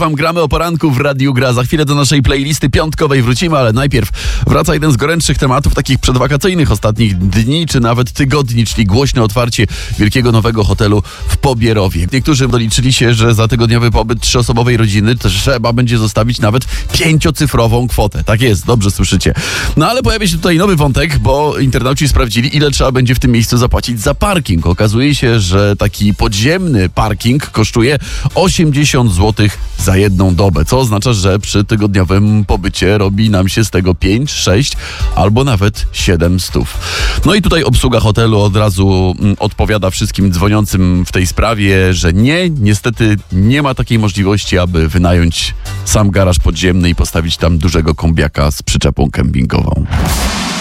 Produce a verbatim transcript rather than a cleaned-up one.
Wam gramy o poranku w Radiu Gra. Za chwilę do naszej playlisty piątkowej wrócimy, ale najpierw wraca jeden z gorętszych tematów, takich przedwakacyjnych ostatnich dni, czy nawet tygodni, czyli głośne otwarcie wielkiego nowego hotelu w Pobierowie. Niektórzy doliczyli się, że za tygodniowy pobyt trzyosobowej rodziny trzeba będzie zostawić nawet pięciocyfrową kwotę. Tak jest, dobrze słyszycie. No ale pojawia się tutaj nowy wątek, bo internauci sprawdzili, ile trzeba będzie w tym miejscu zapłacić za parking. Okazuje się, że taki podziemny parking kosztuje osiemdziesiąt złotych za jedną dobę, co oznacza, że przy tygodniowym pobycie robi nam się z tego pięć, sześć albo nawet siedem stów. No i tutaj obsługa hotelu od razu mm, odpowiada wszystkim dzwoniącym w tej sprawie, że nie, niestety nie ma takiej możliwości, aby wynająć sam garaż podziemny i postawić tam dużego kombiaka z przyczepą kempingową.